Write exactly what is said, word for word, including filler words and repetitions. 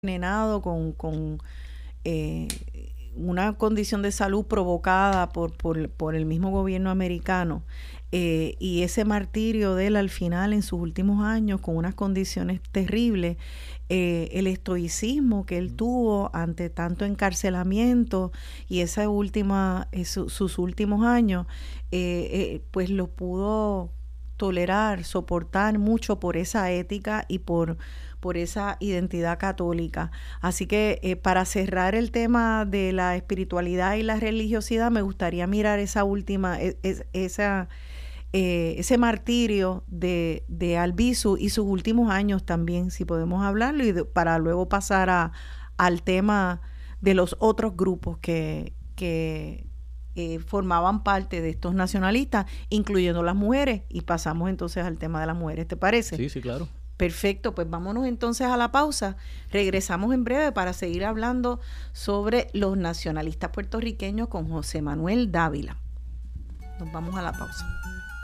envenenado con, con eh, una condición de salud provocada por, por, por el mismo gobierno americano, eh, y ese martirio de él al final en sus últimos años con unas condiciones terribles, eh, el estoicismo que él tuvo ante tanto encarcelamiento y esa última, eh, su, sus últimos años, eh, eh, pues lo pudo tolerar, soportar mucho por esa ética y por, por esa identidad católica. Así que eh, para cerrar el tema de la espiritualidad y la religiosidad, me gustaría mirar esa última, es, es, esa, eh, ese martirio de, de Albizu y sus últimos años también, si podemos hablarlo, y de, para luego pasar a, al tema de los otros grupos que, que Eh, formaban parte de estos nacionalistas, incluyendo las mujeres, y pasamos entonces al tema de las mujeres, ¿te parece? Sí, sí, claro. Perfecto, pues vámonos entonces a la pausa. Regresamos en breve para seguir hablando sobre los nacionalistas puertorriqueños con José Manuel Dávila. Nos vamos a la pausa.